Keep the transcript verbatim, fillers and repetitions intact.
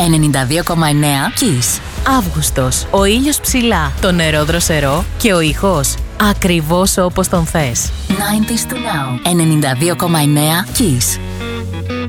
ενενήντα δύο κόμμα εννέα Kiss. Αύγουστος. Ο ήλιος ψηλά, το νερό δροσερό και ο ήχος ακριβώς όπως τον θες. ενενήντα του Now. ενενήντα δύο κόμμα εννέα Kiss.